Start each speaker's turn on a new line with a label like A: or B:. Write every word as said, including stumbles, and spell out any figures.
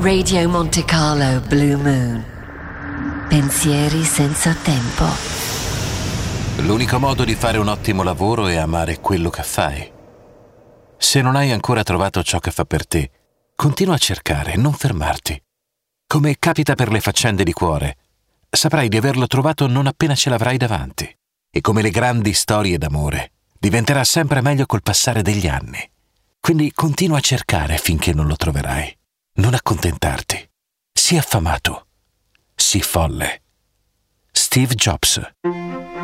A: Radio Monte Carlo Blue Moon. Pensieri senza tempo.
B: L'unico modo di fare un ottimo lavoro è amare quello che fai. Se non hai ancora trovato ciò che fa per te, continua a cercare, non fermarti. Come capita per le faccende di cuore, saprai di averlo trovato non appena ce l'avrai davanti. E come le grandi storie d'amore, diventerà sempre meglio col passare degli anni. Quindi continua a cercare finché non lo troverai. Non accontentarti. Sii affamato. Sii folle. Steve Jobs.